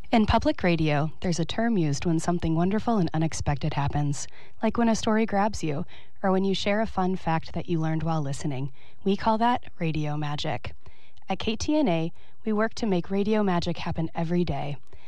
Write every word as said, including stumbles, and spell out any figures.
In public radio, there's a term used when something wonderful and unexpected happens, like when a story grabs you, or when you share a fun fact that you learned while listening. We call that radio magic. At K T N A, we work to make radio magic happen every day.